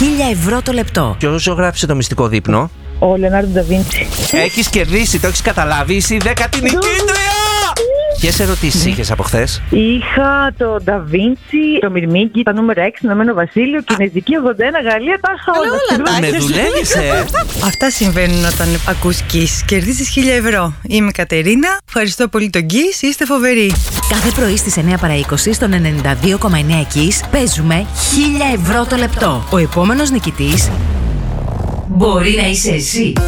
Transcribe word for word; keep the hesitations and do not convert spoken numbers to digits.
χίλια ευρώ το λεπτό. Ποιος ζωγράφισε το μυστικό δείπνο? Ο Λεωνάρντο Νταβίντσι. Έχεις κερδίσει, το έχεις καταλάβει. Είσαι η δέκατη νικήτρια! Ποιες ερωτήσεις είχες από χθες? Είχα το Νταβίντσι, το Μυρμήγκι, τα νούμερα έξι, Ηνωμένο Βασίλειο, Κινέζικη ογδόντα ένα, Γαλλία, τα είχα όλα. Με δουλεύεις, ε! Αυτά συμβαίνουν όταν ακούς Kiss. Κερδίζεις χίλια ευρώ. Είμαι η Κατερίνα. Ευχαριστώ πολύ τον Kiss. Είστε φοβεροί. Κάθε πρωί στις εννιά παρά είκοσι στον ενενήντα δύο κόμμα εννιά Kiss παίζουμε χίλια ευρώ το λεπτό. Ο επόμενος νικητής μπορεί να είσαι εσύ.